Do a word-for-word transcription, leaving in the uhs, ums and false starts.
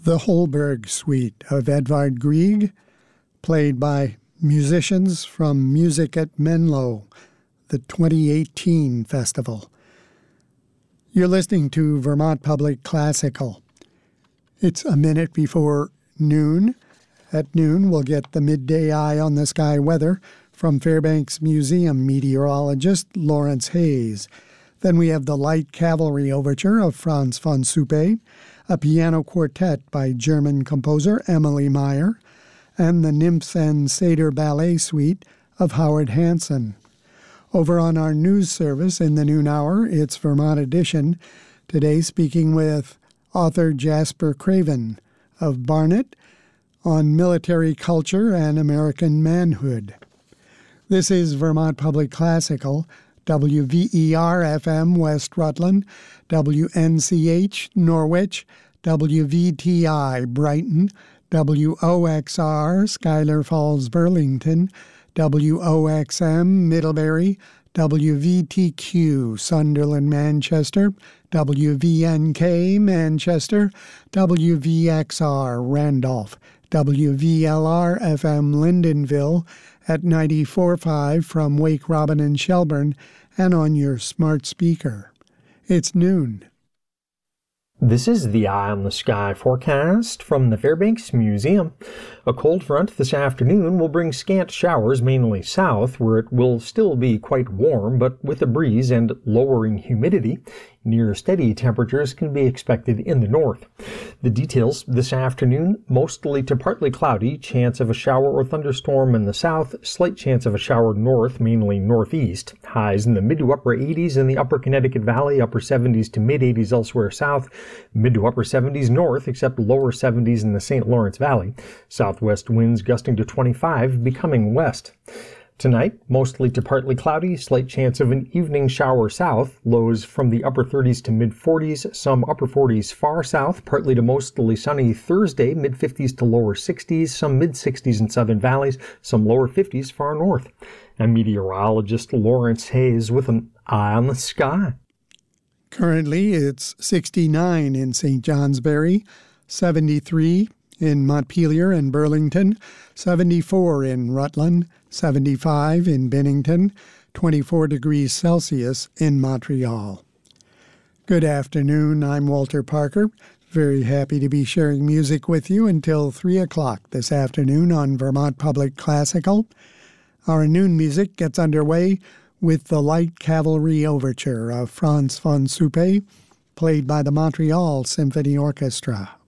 the Holberg Suite of Edvard Grieg, played by musicians from Music at Menlo, the twenty eighteen festival. You're listening to Vermont Public Classical. It's a minute before noon. At noon, we'll get the midday eye on the sky weather from Fairbanks Museum meteorologist Lawrence Hayes. Then we have the Light Cavalry Overture of Franz von Suppe, a piano quartet by German composer Emily Meyer, and the Nymphs and Satyr Ballet Suite of Howard Hansen. Over on our news service in the noon hour, it's Vermont Edition, today speaking with author Jasper Craven of Barnet on military culture and American manhood. This is Vermont Public Classical, W V E R F M West Rutland, W N C H Norwich, W V T I Brighton, W O X R Schuyler Falls Burlington, W O X M Middlebury, W V T Q Sunderland Manchester, W V N K Manchester, W V X R Randolph, W V L R F M Lyndonville at ninety-four point five from Wake Robin and Shelburne and on your smart speaker. It's noon. This is the Eye on the Sky forecast from the Fairbanks Museum. A cold front this afternoon will bring scant showers mainly south, where it will still be quite warm, but with a breeze and lowering humidity. Near steady temperatures can be expected in the north. The details this afternoon, mostly to partly cloudy, chance of a shower or thunderstorm in the south, slight chance of a shower north, mainly northeast. Highs in the mid to upper eighties in the upper Connecticut Valley, upper seventies to mid eighties elsewhere south, mid to upper seventies north, except lower seventies in the Saint Lawrence Valley. Southwest winds gusting to twenty-five, becoming west. Tonight, mostly to partly cloudy, slight chance of an evening shower south, lows from the upper thirties to mid forties, some upper forties far south, partly to mostly sunny Thursday, mid fifties to lower sixties, some mid sixties in southern valleys, some lower fifties far north. I'm meteorologist Lawrence Hayes with an eye on the sky. Currently, it's sixty-nine in Saint Johnsbury, seventy-three in Montpelier and Burlington, seventy-four in Rutland, seventy-five in Bennington, twenty-four degrees Celsius in Montreal. Good afternoon, I'm Walter Parker. Very happy to be sharing music with you until three o'clock this afternoon on Vermont Public Classical. Our noon music gets underway with the Light Cavalry Overture of Franz von Suppe, played by the Montreal Symphony Orchestra.